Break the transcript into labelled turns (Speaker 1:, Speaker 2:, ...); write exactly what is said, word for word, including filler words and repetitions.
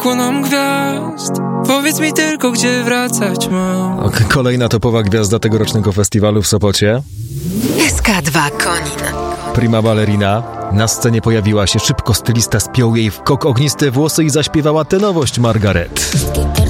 Speaker 1: zabrakło nam gwiazd. Powiedz mi tylko, gdzie wracać mam.
Speaker 2: Kolejna topowa gwiazda tegorocznego festiwalu w Sopocie.
Speaker 3: S K dwa Konin.
Speaker 2: Prima ballerina. Na scenie pojawiła się szybko, stylista spiął jej w kok ogniste włosy i zaśpiewała tę nowość Margaret.